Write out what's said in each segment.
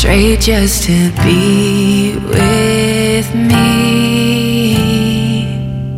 straight just to be with me.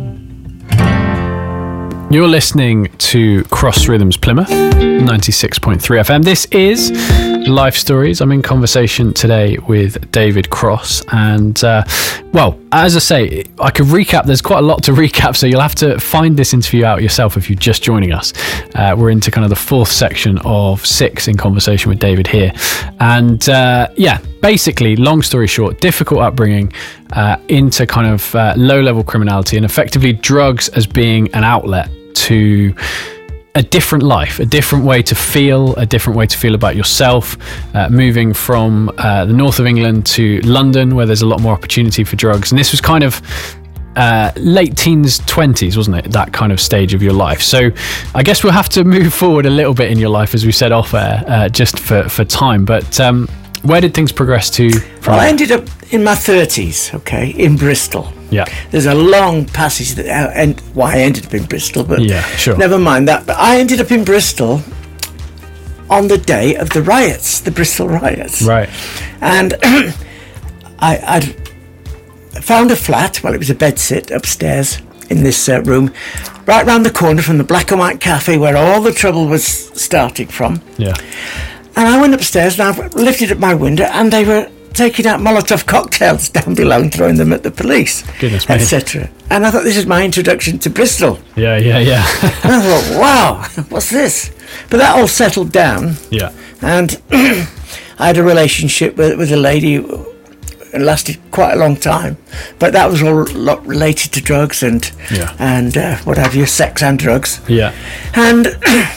You're listening to Cross Rhythms Plymouth, 96.3 FM. This is Life Stories. I'm in conversation today with David Cross. And, well, as I say, I could recap. There's quite a lot to recap, so you'll have to find this interview out yourself if you're just joining us. We're into kind of the fourth section of 6 in conversation with David here. And, yeah, basically, long story short, difficult upbringing into kind of low-level criminality and effectively drugs as being an outlet to a different life, a different way to feel about yourself, moving from the north of England to London, where there's a lot more opportunity for drugs. And this was kind of late teens, 20s, wasn't it? That kind of stage of your life. So I guess we'll have to move forward a little bit in your life, as we said off air, just for time. But where did things progress to? Well, I ended up in my 30s, okay, in Bristol. Yeah. There's a long passage that and why I ended up in Bristol, but yeah, sure. Never mind that. But I ended up in Bristol on the day of the riots, the Bristol riots. Right. And I'd found a flat, well, it was a bedsit upstairs in this room, right round the corner from the Black and White Cafe where all the trouble was starting from. Yeah. And I went upstairs and I lifted up my window and they were taking out Molotov cocktails down below and throwing them at the police, etc. And I thought, this is my introduction to Bristol. Yeah. And I thought, wow, what's this? But that all settled down. Yeah. And I had a relationship with a lady who lasted quite a long time. But that was all related to drugs and what have you, sex and drugs. Yeah. And